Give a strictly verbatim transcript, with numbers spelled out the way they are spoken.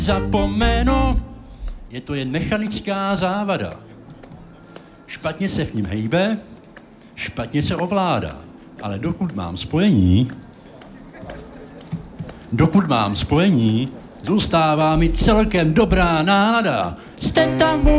Zapomeno, je to jen mechanická závada. Špatně se v ním hejbe, špatně se ovládá. Ale dokud mám spojení, dokud mám spojení, zůstává mi celkem dobrá nálada. Jste tam